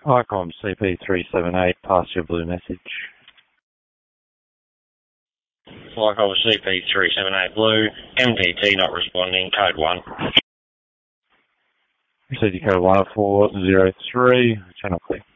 ICOM CP378, pass your blue message. ICOM CP378 blue, MPT not responding, code 1. Received code 10403, channel click.